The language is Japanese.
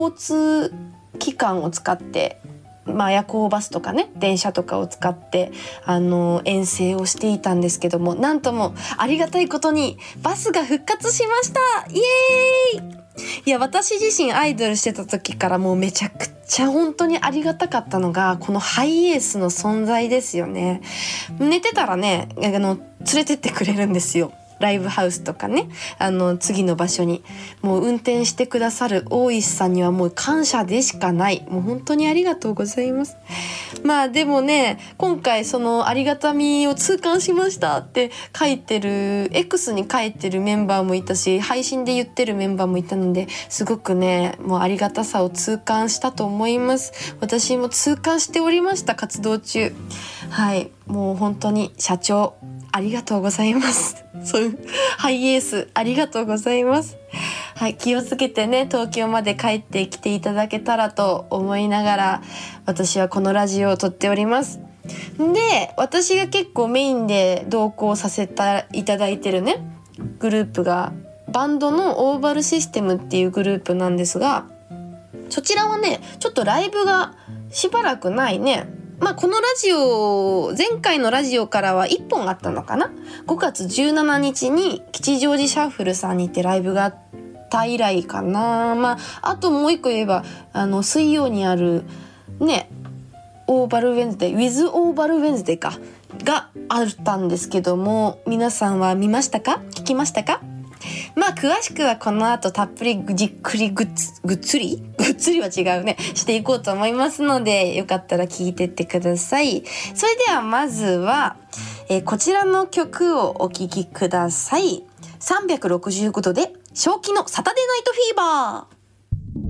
交通機関を使って夜行バスとかね、電車とかを使って遠征をしていたんですけども、なんともありがたいことにバスが復活しました。イエーイ。いや、私自身アイドルしてた時からもうめちゃくちゃ本当にありがたかったのがこのハイエースの存在ですよね。寝てたらね、連れてってくれるんですよ。ライブハウスとかね、次の場所にもう運転してくださる大石さんにはもう感謝でしかない。もう本当にありがとうございます。でもね、今回そのありがたみを痛感しましたって書いてる X に書いてるメンバーもいたし、配信で言ってるメンバーもいたので、すごくね、もうありがたさを痛感したと思います。私も痛感しておりました、活動中。はい、もう本当に社長ありがとうございます。そういうハイエースありがとうございます。はい、気をつけてね、東京まで帰ってきていただけたらと思いながら、私はこのラジオを撮っております。で、私が結構メインで同行させていただいてるね、グループがバンドのオーバルシステムっていうグループなんですが、そちらはね、ちょっとライブがしばらくないね。このラジオ、前回のラジオからは1本あったのかな。5月17日に吉祥寺シャッフルさんにてライブがあった以来かな。あともう一個言えば水曜にあるね、オーバルウェンズデー、ウィズオーバルウェンズデーかがあったんですけども、皆さんは見ましたか？聞きましたか？詳しくはこの後たっぷりじっくりぐっつりは違うね、していこうと思いますので、よかったら聞いてってください。それではまずは、こちらの曲をお聴きください。365度で正気のサタデーナイトフィーバー。